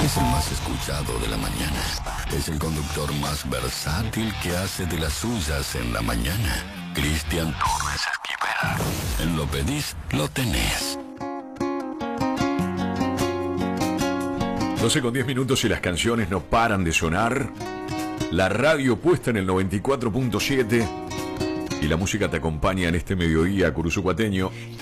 Es el más escuchado de la mañana. Es el conductor más versátil que hace de las suyas en la mañana. Cristian Torres Esquivel. En Lo Pedís, lo tenés. 12:10 y las canciones no paran de sonar. La radio puesta en el 94.7 y la música te acompaña en este mediodía curuzucuateño.